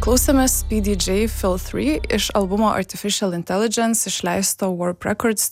Klausėmės PDJ Phil 3 iš albumo Artificial Intelligence išleisto Warp Records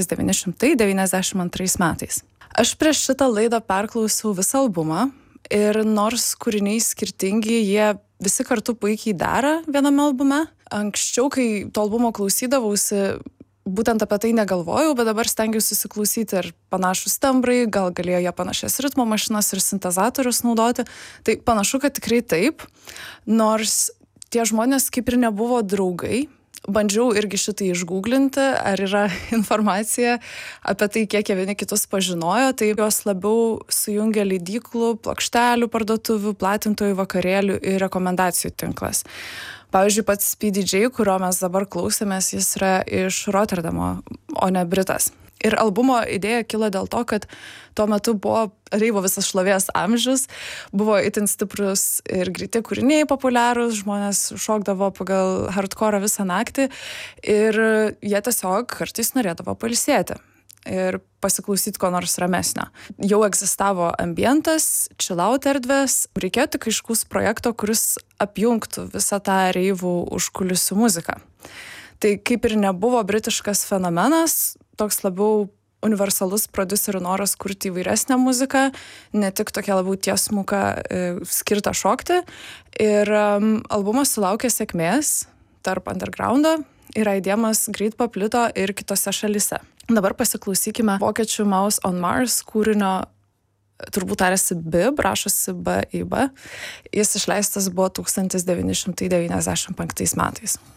1992 metais. Aš prieš šitą laidą perklausiau visą albumą ir nors kūriniai skirtingi, jie visi kartu puikiai dera viename albume. Anksčiau, kai to albumo klausydavausi, būtent apie tai negalvojau, bet dabar stengiuosi susiklausyti ir panašus tembrai, gal galėjo jie panašias ritmo mašinas ir sintezatorius naudoti. Tai panašu, kad tikrai taip, nors tie žmonės kaip ir nebuvo draugai. Bandžiau irgi šitai išgūglinti, ar yra informacija apie tai, kiek jie vieni kitus pažinojo, tai juos labiau sujungia leidyklų, plokštelių parduotuvių, platintojų, vakarėlių ir rekomendacijų tinklas. Pavyzdžiui, pats PDJ, kurio mes dabar klausėmės, jis yra iš Rotterdamo, o ne Britas. Ir albumo idėja kilo dėl to, kad tuo metu buvo reivo visas šlovės amžius, buvo itin stiprus ir greiti kūriniai populiarūs, žmonės šokdavo pagal hardcore visą naktį ir jie tiesiog kartais norėdavo pailsėti ir pasiklausyti ko nors ramesnio. Jau egzistavo ambientas, chillout erdvės, reikėjo tik aiškaus projekto, kuris apjungtų visą tą reivų užkulisių muziką. Tai kaip ir nebuvo britiškas fenomenas, toks labiau universalus prodiuserių noras kurti įvairesnę muziką, ne tik tokia labiau tiesmuka skirta šokti. Ir albumas sulaukė sėkmės tarp undergroundo ir idėjimas greit paplito ir kitose šalyse. Dabar pasiklausykime vokiečių Mouse on Mars kūrinio, turbūt tariasi BIB, rašosi BIB. Jis išleistas buvo 1995 metais.